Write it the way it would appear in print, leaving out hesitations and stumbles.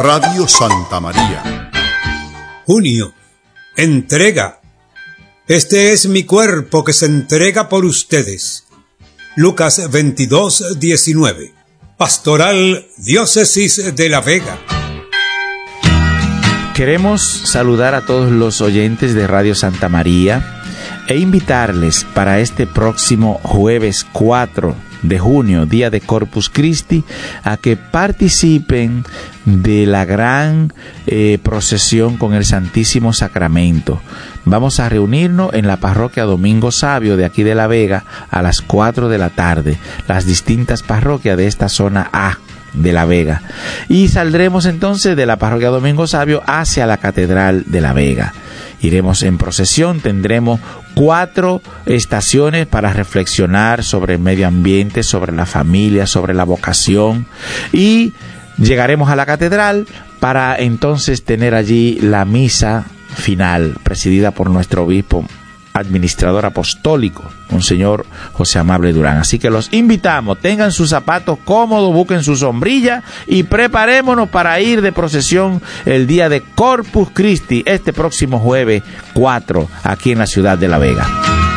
Radio Santa María. Junio. Entrega. Este es mi cuerpo que se entrega por ustedes. Lucas 22:19. Pastoral Diócesis de La Vega. Queremos saludar a todos los oyentes de Radio Santa María e invitarles para este próximo jueves 4 de junio, día de Corpus Christi, a que participen de la gran procesión con el Santísimo Sacramento. Vamos a reunirnos en la parroquia Domingo Sabio de aquí de La Vega a las 4 de la tarde, las distintas parroquias de esta zona A de La Vega, y saldremos entonces de la parroquia Domingo Sabio hacia la Catedral de La Vega. Iremos en procesión, tendremos 4 estaciones para reflexionar sobre el medio ambiente, sobre la familia, sobre la vocación, y llegaremos a la catedral para entonces tener allí la misa final presidida por nuestro obispo administrador apostólico, Monseñor José Amable Durán. Así que los invitamos, tengan sus zapatos cómodos, busquen su sombrilla y preparémonos para ir de procesión el día de Corpus Christi, este próximo jueves 4, aquí en la ciudad de La Vega.